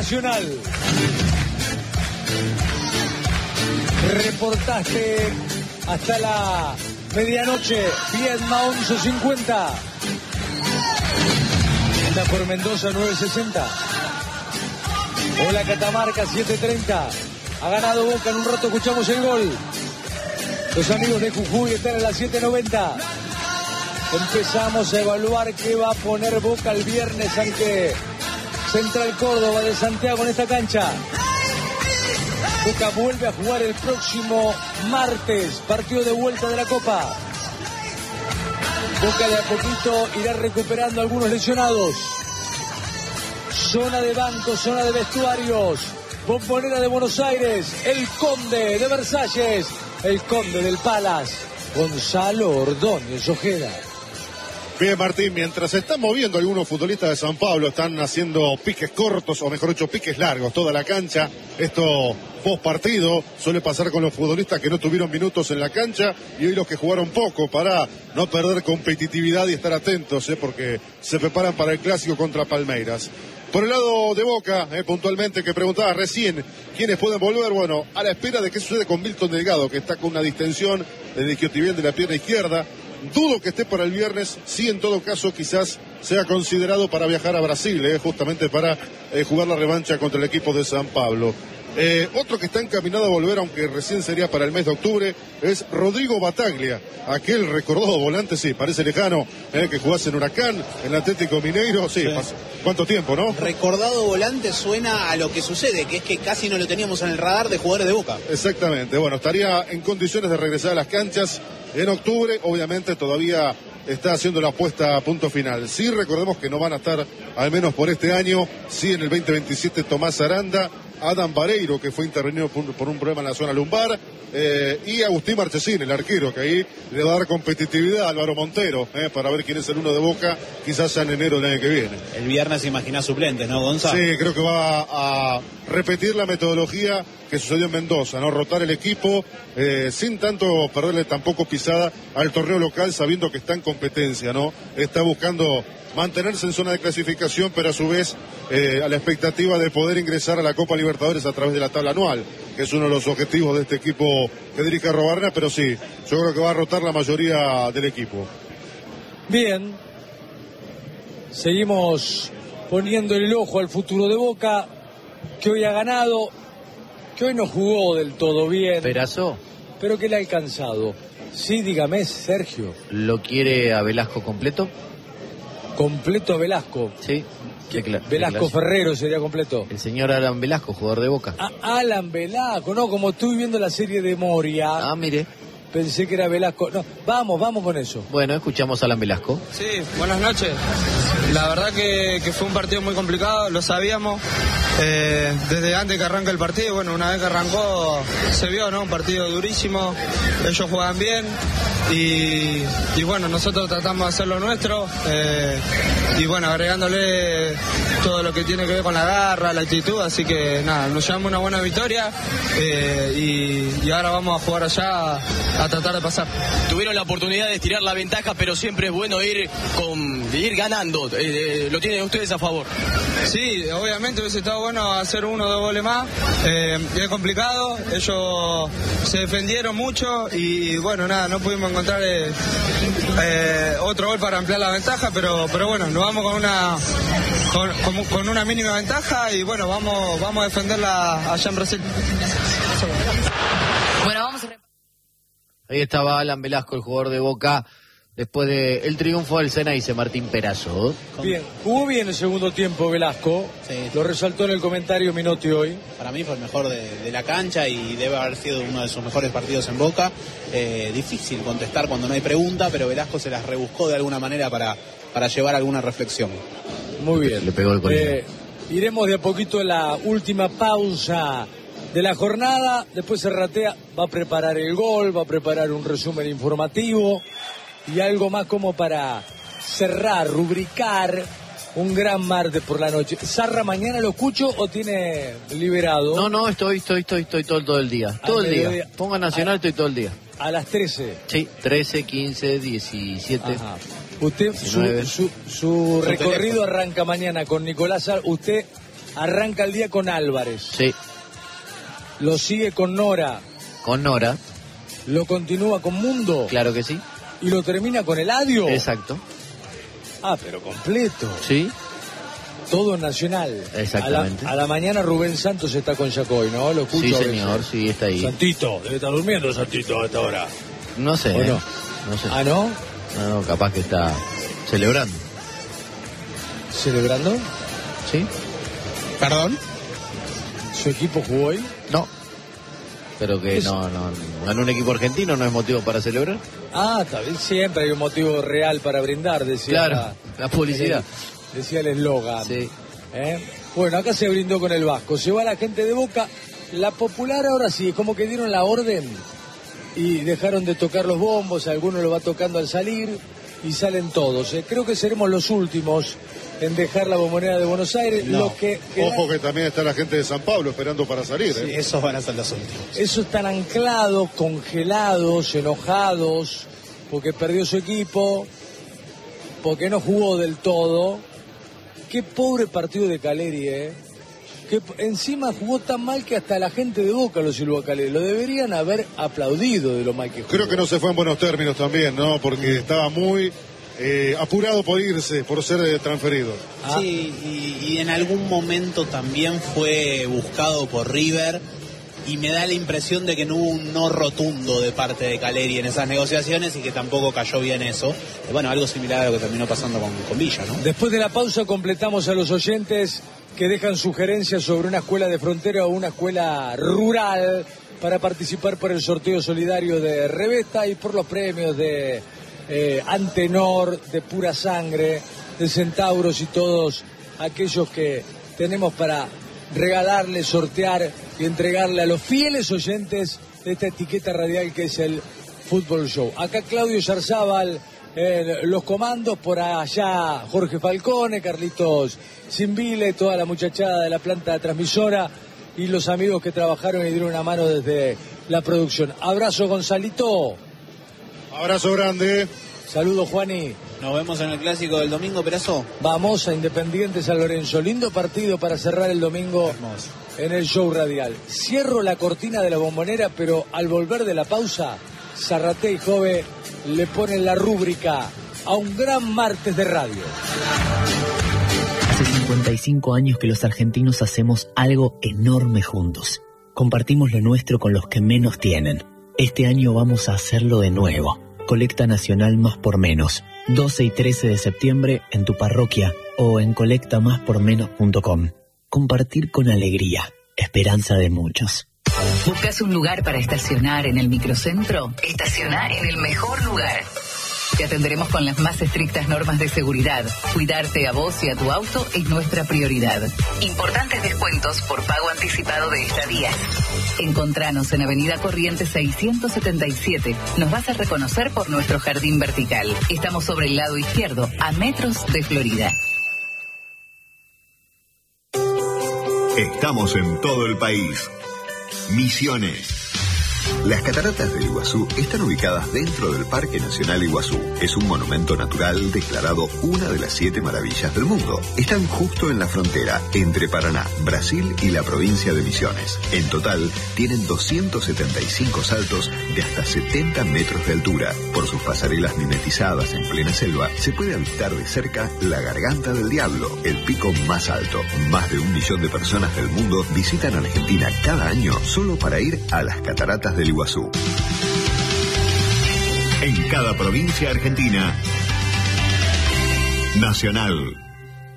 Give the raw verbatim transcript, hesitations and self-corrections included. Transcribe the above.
Nacional. Reportaje hasta la medianoche. Viedma once cincuenta. Anda por Mendoza nueve sesenta. Hola Catamarca siete treinta. Ha ganado Boca, en un rato escuchamos el gol. Los amigos de Jujuy están en las siete noventa. Empezamos a evaluar qué va a poner Boca el viernes ante Central Córdoba de Santiago en esta cancha. Boca vuelve a jugar el próximo martes, partido de vuelta de la Copa. Boca de a poquito irá recuperando algunos lesionados. Zona de bancos, zona de vestuarios. Bombonera de Buenos Aires, el Conde de Versalles, el Conde del Palace, Gonzalo Ordóñez Ojeda. Bien, Martín, mientras se están moviendo algunos futbolistas de San Pablo, están haciendo piques cortos, o mejor dicho, piques largos, toda la cancha. Esto post partido suele pasar con los futbolistas que no tuvieron minutos en la cancha y hoy los que jugaron poco, para no perder competitividad y estar atentos, eh, porque se preparan para el clásico contra Palmeiras. Por el lado de Boca, eh, puntualmente, que preguntaba recién, ¿quiénes pueden volver? Bueno, a la espera de qué sucede con Milton Delgado, que está con una distensión del isquiotibial de la pierna izquierda. Dudo que esté para el viernes, sí, en todo caso quizás sea considerado para viajar a Brasil, eh, justamente para eh, jugar la revancha contra el equipo de San Pablo. Eh, otro que está encaminado a volver, aunque recién sería para el mes de octubre, es Rodrigo Bataglia, aquel recordado volante, sí, parece lejano, eh, que jugase en Huracán, en el Atlético Mineiro, sí, sí. Pasó, ¿cuánto tiempo, no? Recordado volante suena a lo que sucede, que es que casi no lo teníamos en el radar de jugadores de Boca. Exactamente, bueno, estaría en condiciones de regresar a las canchas en octubre, obviamente todavía está haciendo la apuesta a punto final. Sí, recordemos que no van a estar, al menos por este año, sí, en el veinte veintisiete Tomás Aranda, Adam Vareiro, que fue intervenido por, por un problema en la zona lumbar, eh, y Agustín Marchesín, el arquero, que ahí le va a dar competitividad a Álvaro Montero, eh, para ver quién es el uno de Boca, quizás ya en enero del año que viene. El viernes imaginás suplentes, ¿no, Gonzalo? Sí, creo que va a repetir la metodología que sucedió en Mendoza, ¿no? Rotar el equipo, eh, sin tanto perderle tampoco pisada al torneo local, sabiendo que está en competencia, ¿no? Está buscando mantenerse en zona de clasificación, pero a su vez eh, a la expectativa de poder ingresar a la Copa Libertadores a través de la tabla anual, que es uno de los objetivos de este equipo que dirige Robarna, pero sí, yo creo que va a rotar la mayoría del equipo. Bien, seguimos poniendo el ojo al futuro de Boca, que hoy ha ganado, que hoy no jugó del todo bien. Perazo. Pero que le ha alcanzado. Sí, dígame, Sergio. ¿Lo quiere a Velasco completo? Completo a Velasco. Sí. ¿Qué, Velasco Ferrero sería completo. El señor Alan Velasco, jugador de Boca. Ah, Alan Velasco, no, como estoy viendo la serie de Moria. Ah, mire. Pensé que era Velasco. No, vamos, vamos con eso. Bueno, escuchamos a Alan Velasco. Sí, buenas noches. La verdad que, que fue un partido muy complicado, lo sabíamos. Eh, desde antes que arranque el partido, bueno, una vez que arrancó se vio, ¿no? Un partido durísimo, ellos juegan bien y, y bueno, nosotros tratamos de hacer lo nuestro eh, y bueno, agregándole todo lo que tiene que ver con la garra, la actitud, así que nada, nos llevamos una buena victoria eh, y, y ahora vamos a jugar allá a, a tratar de pasar. Tuvieron la oportunidad de estirar la ventaja, pero siempre es bueno ir, con, ir ganando, eh, eh, lo tienen ustedes a favor. Sí, obviamente hubiese estado bueno hacer uno o dos goles más, eh, es complicado, ellos se defendieron mucho y bueno, nada, no pudimos encontrar eh, eh, otro gol para ampliar la ventaja, pero pero bueno, nos vamos con una con, con, con una mínima ventaja y bueno, vamos vamos a defenderla allá en Brasil. Bueno, vamos a... Ahí estaba Alan Velasco, el jugador de Boca, después del triunfo del Sena, dice Martín Perazo. Bien, jugó bien el segundo tiempo Velasco, sí. Lo resaltó en el comentario Minotti hoy. Para mí fue el mejor de, de la cancha y debe haber sido uno de sus mejores partidos en Boca. Eh, difícil contestar cuando no hay pregunta, pero Velasco se las rebuscó de alguna manera para, para llevar alguna reflexión. Muy bien. Le pegó el colegio. Eh, iremos de a poquito a la última pausa de la jornada, después Serratea va a preparar el gol, va a preparar un resumen informativo y algo más como para cerrar, rubricar un gran martes por la noche. ¿Sarra mañana lo escucho o tiene liberado? No, no, estoy, estoy, estoy, estoy todo, todo el día. Todo el día. día. Ponga Nacional, a, estoy todo el día. ¿A las trece? Sí, trece, quince, diecisiete. Ajá. Usted, su, su, su recorrido arranca mañana con Nicolás Sar. Usted Arranca el día con Álvarez. Sí. Lo sigue con Nora. Con Nora. Lo continúa con Mundo. Claro que sí. Y lo termina con Eladio. Exacto. Ah, pero completo. Sí. Todo nacional. Exactamente. A la, a la mañana Rubén Santos está con Yacoy, ¿no? Lo escucho. Sí, señor, sí, está ahí. Santito, debe estar durmiendo Santito a esta hora. No sé, ¿O ¿eh? no? No sé. ¿Ah, no? No, no, capaz que está celebrando. ¿Celebrando? Sí. ¿Perdón? ¿Su equipo jugó hoy? No. Pero que Es... no, no, no, en un equipo argentino no es motivo para celebrar. Ah, está bien, siempre hay un motivo real para brindar, decía. Claro, la, la publicidad. El, decía el eslogan. Sí. ¿Eh? Bueno, acá se brindó con el Vasco. Se va la gente de Boca. La Popular ahora sí, es como que dieron la orden y dejaron de tocar los bombos, alguno lo va tocando al salir y salen todos. ¿eh? Creo que seremos los últimos en dejar la Bombonera de Buenos Aires. No. Lo que, que Ojo da... que también está la gente de San Pablo esperando para salir. Sí, ¿eh? esos van a ser los últimos. Esos están anclados, congelados, enojados, porque perdió su equipo, porque no jugó del todo. Qué pobre partido de Caleri, ¿eh? Que encima jugó tan mal que hasta la gente de Boca lo silbó a Caleri. Lo deberían haber aplaudido de lo mal que jugó. Creo que no se fue en buenos términos también, ¿no? Porque estaba muy eh, apurado por irse, por ser eh, transferido. Ah. Sí, y, y en algún momento también fue buscado por River y me da la impresión de que no hubo un no rotundo de parte de Caleri en esas negociaciones y que tampoco cayó bien eso. Eh, bueno, algo similar a lo que terminó pasando con, con Villa, ¿no? Después de la pausa completamos a los oyentes que dejan sugerencias sobre una escuela de frontera o una escuela rural para participar por el sorteo solidario de Revesta y por los premios de eh, Antenor, de Pura Sangre, de Centauros y todos aquellos que tenemos para regalarle, sortear y entregarle a los fieles oyentes de esta etiqueta radial que es el Fútbol Show. Acá Claudio Yarzábal, eh, los comandos, por allá Jorge Falcone, Carlitos Cimbile, toda la muchachada de la planta transmisora y los amigos que trabajaron y dieron una mano desde la producción. Abrazo, Gonzalito. Abrazo grande. Saludos, Juani. Nos vemos en el clásico del domingo, Perazo. Vamos a Independiente San Lorenzo. Lindo partido para cerrar el domingo Hermoso. En el show radial. Cierro la cortina de la Bombonera, pero al volver de la pausa, Zarraté y Jove le ponen la rúbrica a un gran martes de radio. Hace cincuenta y cinco años que los argentinos hacemos algo enorme juntos. Compartimos lo nuestro con los que menos tienen. Este año vamos a hacerlo de nuevo. Colecta Nacional Más por Menos. doce y trece de septiembre en tu parroquia o en colecta más por menos punto com. Compartir con alegría. Esperanza de muchos. ¿Buscas un lugar para estacionar en el microcentro? Estaciona en el mejor lugar. Te atenderemos con las más estrictas normas de seguridad. Cuidarte a vos y a tu auto es nuestra prioridad. Importantes descuentos por pago anticipado de estadías. Encontranos en Avenida Corrientes seiscientos setenta y siete. Nos vas a reconocer por nuestro jardín vertical. Estamos sobre el lado izquierdo, a metros de Florida. Estamos en todo el país. Misiones. Las cataratas del Iguazú están ubicadas dentro del Parque Nacional Iguazú. Es un monumento natural declarado una de las siete maravillas del mundo. Están justo en la frontera entre Paraná, Brasil y la provincia de Misiones. En total, tienen doscientos setenta y cinco saltos de hasta setenta metros de altura. Por sus pasarelas mimetizadas en plena selva, se puede avistar de cerca la Garganta del Diablo, el pico más alto. Más de un millón de personas del mundo visitan Argentina cada año solo para ir a las cataratas del Iguazú. En cada provincia argentina, Nacional.